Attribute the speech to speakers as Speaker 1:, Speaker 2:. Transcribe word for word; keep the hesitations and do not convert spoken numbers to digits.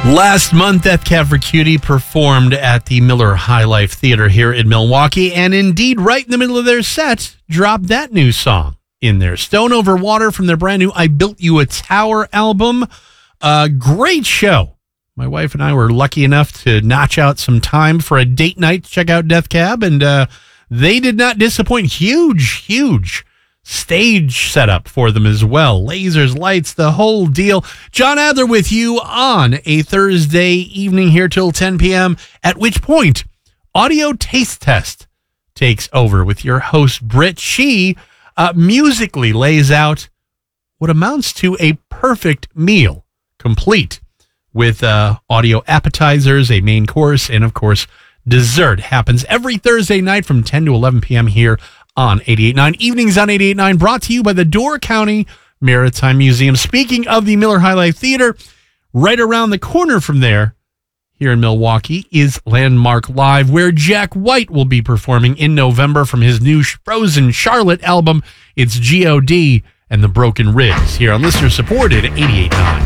Speaker 1: Last month, Death Cab for Cutie performed at the Miller High Life Theater here in Milwaukee, and indeed, right in the middle of their set, dropped that new song in there. Stone Over Water from their brand new I Built You a Tower album. A great show. My wife and I were lucky enough to notch out some time for a date night to check out Death Cab, and uh, they did not disappoint. Huge, huge stage setup for them as well. Lasers, lights, the whole deal. John Adler with you on a Thursday evening here till ten p.m., at which point Audio Taste Test takes over with your host, Britt. She uh, musically lays out what amounts to a perfect meal, complete with uh, audio appetizers, a main course, and, of course, dessert. Happens every Thursday night from ten to eleven p.m. here on eighty-eight point nine. Evenings on eighty-eight point nine, brought to you by the Door County Maritime Museum. Speaking of the Miller High Life Theater, right around the corner from there, here in Milwaukee, is Landmark Live, where Jack White will be performing in November from his new Frozen Charlotte album. It's G O D and the Broken Ribs, here on listener-supported eighty-eight point nine.